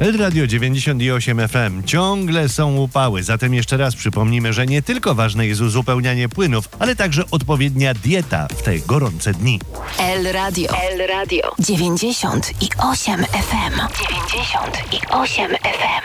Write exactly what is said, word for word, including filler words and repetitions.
El Radio dziewięćdziesiąt osiem F M. Ciągle są upały, zatem jeszcze raz przypomnijmy, że nie tylko ważne jest uzupełnianie płynów, ale także odpowiednia dieta w te gorące dni. El Radio. El Radio dziewięćdziesiąt osiem F M. dziewięćdziesiąt osiem F M.